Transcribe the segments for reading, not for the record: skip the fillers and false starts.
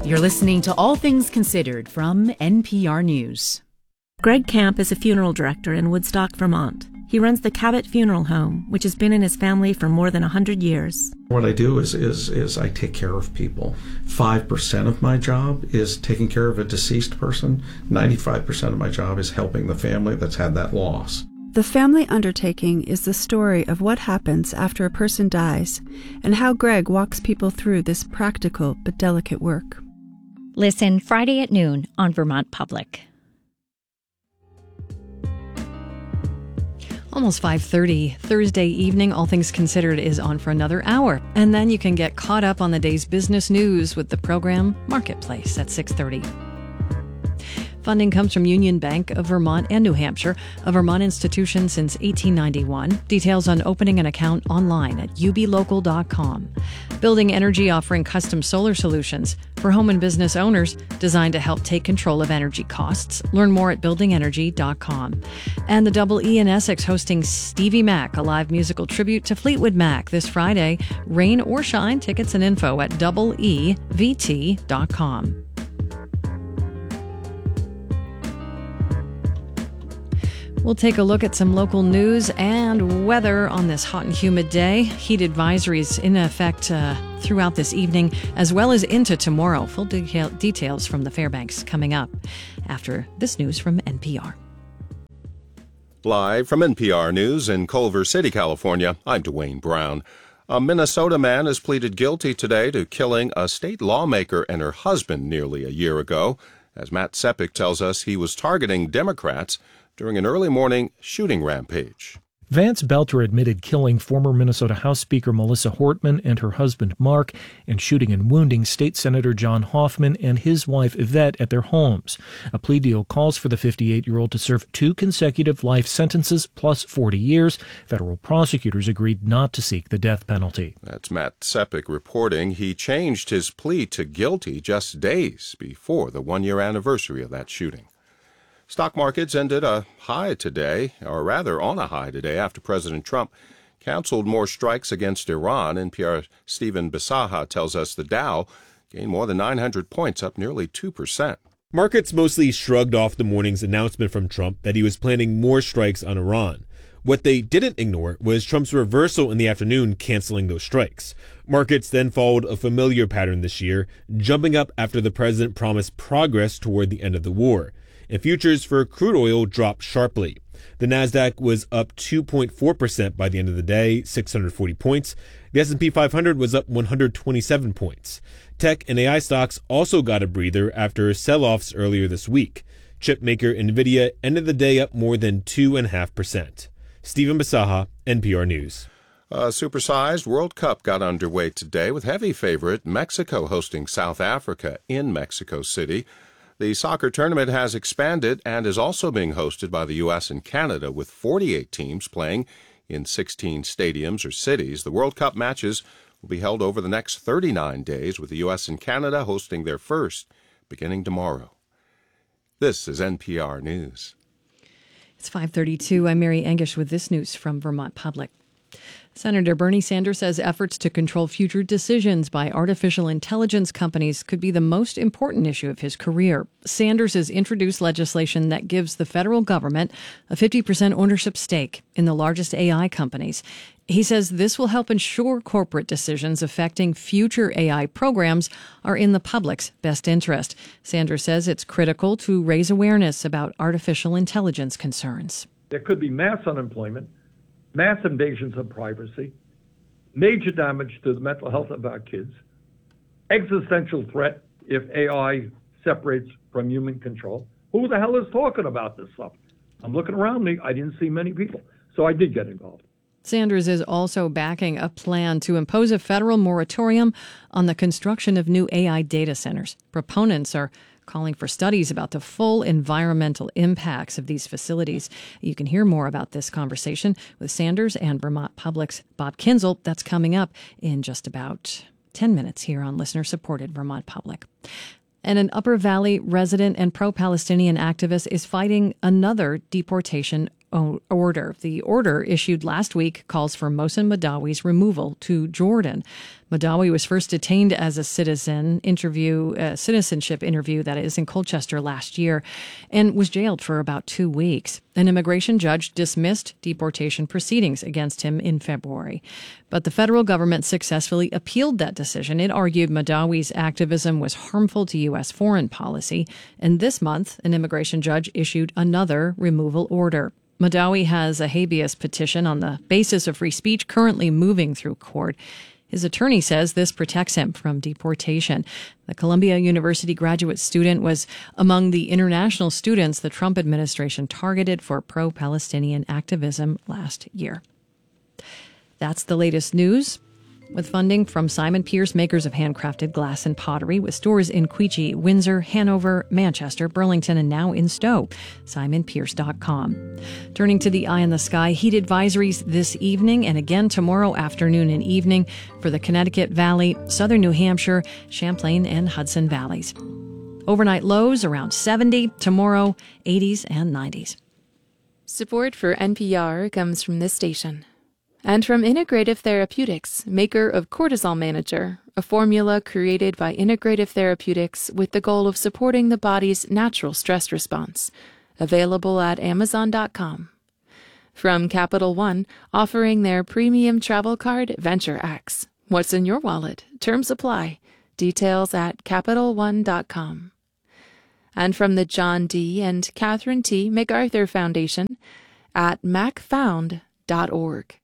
You're listening to All Things Considered from NPR News. Greg Camp is a funeral director in Woodstock, Vermont. He runs the Cabot Funeral Home, which has been in his family for more than 100 years. What I do is I take care of people. 5% of my job is taking care of a deceased person. 95% of my job is helping the family that's had that loss. The Family Undertaking is the story of what happens after a person dies and how Greg walks people through this practical but delicate work. Listen Friday at noon on Vermont Public. Almost 5:30 Thursday evening, All Things Considered is on for another hour. And then you can get caught up on the day's business news with the program Marketplace at 6:30. Funding comes from Union Bank of Vermont and New Hampshire, a Vermont institution since 1891. Details on opening an account online at ublocal.com. Building Energy offering custom solar solutions for home and business owners designed to help take control of energy costs. Learn more at buildingenergy.com. And the Double E in Essex hosting Stevie Mac, a live musical tribute to Fleetwood Mac this Friday. Rain or shine, tickets and info at doubleevt.com. We'll take a look at some local news and weather on this hot and humid day. Heat advisories in effect throughout this evening, as well as into tomorrow. Full details from the Fairbanks coming up after this news from NPR. Live from NPR News in Culver City, California, I'm Dwayne Brown. A Minnesota man has pleaded guilty today to killing a state lawmaker and her husband nearly a year ago. As Matt Sepik tells us, he was targeting Democrats during an early morning shooting rampage. Vance Belter admitted killing former Minnesota House Speaker Melissa Hortman and her husband Mark and shooting and wounding State Senator John Hoffman and his wife Yvette at their homes. A plea deal calls for the 58-year-old to serve 2 consecutive life sentences plus 40 years. Federal prosecutors agreed not to seek the death penalty. That's Matt Sepik reporting. He changed his plea to guilty just days before the one-year anniversary of that shooting. Stock markets ended a high today, or rather on a high today, after President Trump canceled more strikes against Iran. NPR's Stephen Bisaha tells us the Dow gained more than 900 points, up nearly 2%. Markets mostly shrugged off the morning's announcement from Trump that he was planning more strikes on Iran. What they didn't ignore was Trump's reversal in the afternoon, canceling those strikes. Markets then followed a familiar pattern this year, jumping up after the president promised progress toward the end of the war. And futures for crude oil dropped sharply. The Nasdaq was up 2.4% by the end of the day, 640 points. The S&P 500 was up 127 points. Tech and AI stocks also got a breather after sell-offs earlier this week. Chip maker NVIDIA ended the day up more than 2.5%. Stephen Bisaha, NPR News. A supersized World Cup got underway today with heavy favorite Mexico hosting South Africa in Mexico City. The soccer tournament has expanded and is also being hosted by the U.S. and Canada, with 48 teams playing in 16 stadiums or cities. The World Cup matches will be held over the next 39 days, with the U.S. and Canada hosting their first beginning tomorrow. This is NPR News. It's 5:32. I'm Mary Engish with this news from Vermont Public. Senator Bernie Sanders says efforts to control future decisions by artificial intelligence companies could be the most important issue of his career. Sanders has introduced legislation that gives the federal government a 50% ownership stake in the largest AI companies. He says this will help ensure corporate decisions affecting future AI programs are in the public's best interest. Sanders says it's critical to raise awareness about artificial intelligence concerns. There could be mass unemployment, mass invasions of privacy, major damage to the mental health of our kids, existential threat if AI separates from human control. Who the hell is talking about this stuff? I'm looking around me. I didn't see many people. So I did get involved. Sanders is also backing a plan to impose a federal moratorium on the construction of new AI data centers. Proponents are calling for studies about the full environmental impacts of these facilities. You can hear more about this conversation with Sanders and Vermont Public's Bob Kinzel. That's coming up in just about 10 minutes here on listener-supported Vermont Public. And an Upper Valley resident and pro-Palestinian activist is fighting another deportation order. The order issued last week calls for Mohsen Madawi's removal to Jordan. Madawi was first detained as a citizenship interview that is in Colchester last year and was jailed for about 2 weeks. An immigration judge dismissed deportation proceedings against him in February. But the federal government successfully appealed that decision. It argued Madawi's activism was harmful to U.S. foreign policy. And this month, an immigration judge issued another removal order. Madawi has a habeas petition on the basis of free speech currently moving through court. His attorney says this protects him from deportation. The Columbia University graduate student was among the international students the Trump administration targeted for pro-Palestinian activism last year. That's the latest news. With funding from Simon Pierce, makers of handcrafted glass and pottery, with stores in Quechee, Windsor, Hanover, Manchester, Burlington, and now in Stowe. SimonPierce.com. Turning to the eye in the sky, heat advisories this evening and again tomorrow afternoon and evening for the Connecticut Valley, southern New Hampshire, Champlain, and Hudson Valleys. Overnight lows around 70, tomorrow 80s and 90s. Support for NPR comes from this station. And from Integrative Therapeutics, maker of Cortisol Manager, a formula created by Integrative Therapeutics with the goal of supporting the body's natural stress response. Available at Amazon.com. From Capital One, offering their premium travel card, Venture X. What's in your wallet? Terms apply. Details at CapitalOne.com. And from the John D. and Catherine T. MacArthur Foundation at macfound.org.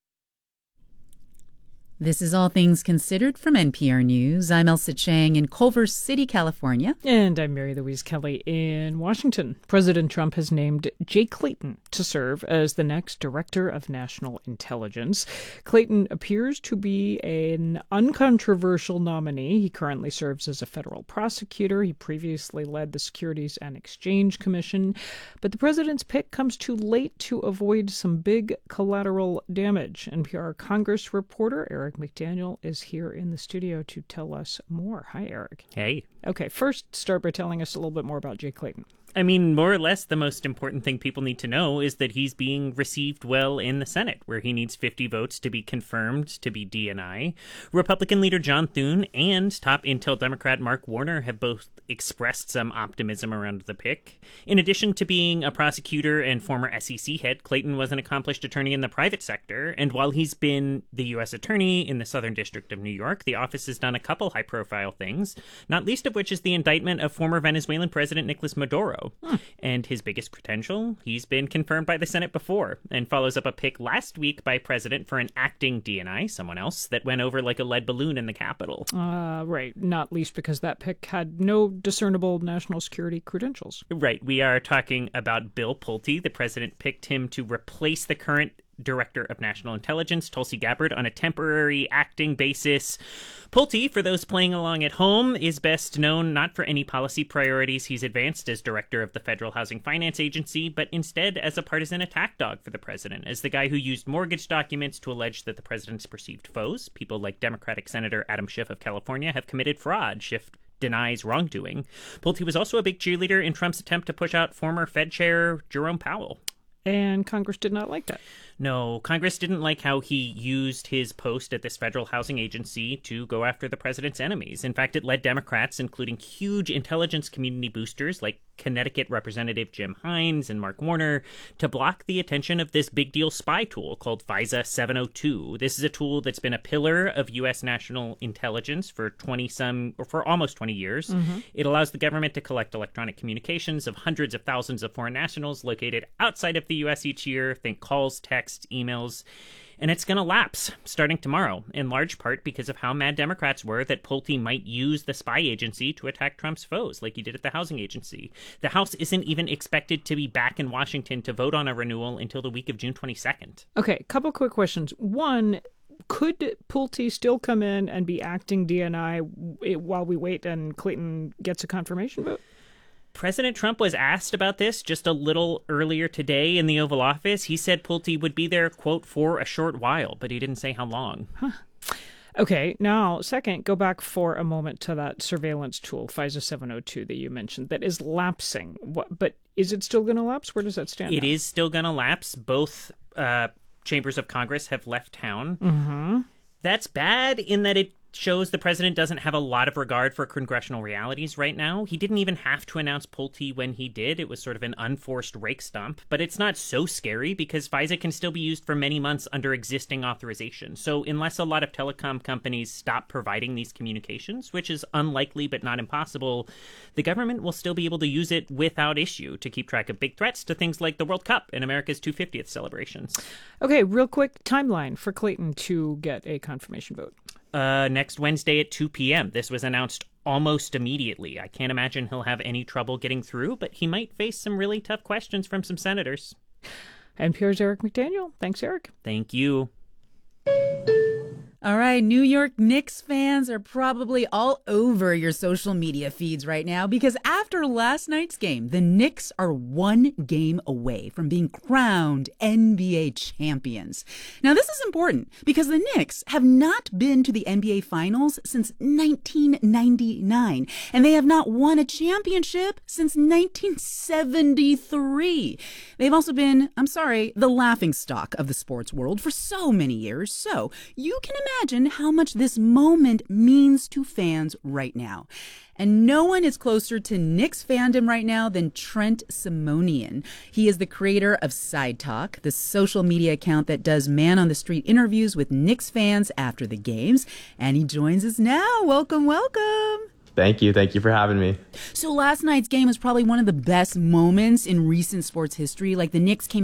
This is All Things Considered from NPR News. I'm Elsa Chang in Culver City, California. And I'm Mary Louise Kelly in Washington. President Trump has named Jay Clayton to serve as the next Director of National Intelligence. Clayton appears to be an uncontroversial nominee. He currently serves as a federal prosecutor. He previously led the Securities and Exchange Commission. But the president's pick comes too late to avoid some big collateral damage. NPR Congress reporter Eric McDaniel is here in the studio to tell us more. Hi, Eric. Hey. Okay, first start by telling us a little bit more about Jay Clayton. I mean, more or less, the most important thing people need to know is that he's being received well in the Senate, where he needs 50 votes to be confirmed to be DNI. Republican leader John Thune and top Intel Democrat Mark Warner have both expressed some optimism around the pick. In addition to being a prosecutor and former SEC head, Clayton was an accomplished attorney in the private sector, and while he's been the U.S. attorney in the Southern District of New York, the office has done a couple high-profile things, not least of which is the indictment of former Venezuelan President Nicolas Maduro. And his biggest credential, he's been confirmed by the Senate before, and follows up a pick last week by President for an acting DNI, someone else, that went over like a lead balloon in the Capitol. Right, not least because that pick had no discernible national security credentials. Right, we are talking about Bill Pulte. The president picked him to replace the current Director of National Intelligence, Tulsi Gabbard, on a temporary acting basis. Pulte, for those playing along at home, is best known not for any policy priorities he's advanced as director of the Federal Housing Finance Agency, but instead as a partisan attack dog for the president, as the guy who used mortgage documents to allege that the president's perceived foes, people like Democratic Senator Adam Schiff of California, have committed fraud. Schiff denies wrongdoing. Pulte was also a big cheerleader in Trump's attempt to push out former Fed Chair Jerome Powell. And Congress did not like that. No, Congress didn't like how he used his post at this federal housing agency to go after the president's enemies. In fact, it led Democrats, including huge intelligence community boosters like Connecticut Representative Jim Hines and Mark Warner, to block the attention of this big deal spy tool called FISA 702. This is a tool that's been a pillar of U.S. national intelligence for almost 20 years. Mm-hmm. It allows the government to collect electronic communications of hundreds of thousands of foreign nationals located outside of the U.S. each year. Think calls, texts, emails. And it's going to lapse starting tomorrow, in large part because of how mad Democrats were that Pulte might use the spy agency to attack Trump's foes, like he did at the housing agency. The House isn't even expected to be back in Washington to vote on a renewal until the week of June 22nd. Okay, couple quick questions. One, could Pulte still come in and be acting DNI while we wait and Clayton gets a confirmation vote? President Trump was asked about this just a little earlier today in the Oval Office. He said Pulte would be there, quote, for a short while, but he didn't say how long. Huh. Okay, now, second, go back for a moment to that surveillance tool, FISA 702, that you mentioned, that is lapsing. But is it still going to lapse? Where does that stand? It is still going to lapse. Both chambers of Congress have left town. Mm-hmm. That's bad in that it shows the president doesn't have a lot of regard for congressional realities right now. He didn't even have to announce Pulte when he did. It was sort of an unforced rake stump. But it's not so scary because FISA can still be used for many months under existing authorization. So unless a lot of telecom companies stop providing these communications, which is unlikely but not impossible, the government will still be able to use it without issue to keep track of big threats to things like the World Cup and America's 250th celebrations. Okay, real quick timeline for Clayton to get a confirmation vote. Next Wednesday at 2 p.m. This was announced almost immediately. I can't imagine he'll have any trouble getting through, but he might face some really tough questions from some senators. NPR's Eric McDaniel. Thanks, Eric. Thank you. All right, New York Knicks fans are probably all over your social media feeds right now because after last night's game, the Knicks are one game away from being crowned NBA champions. Now, this is important because the Knicks have not been to the NBA Finals since 1999, and they have not won a championship since 1973. They've also been, the laughingstock of the sports world for so many years, so you can imagine how much this moment means to fans right now. And no one is closer to Knicks fandom right now than Trent Simonian. He is the creator of Side Talk, the social media account that does man-on-the-street interviews with Knicks fans after the games. And he joins us now. Welcome, welcome. Thank you. Thank you for having me. So last night's game was probably one of the best moments in recent sports history. Like the Knicks came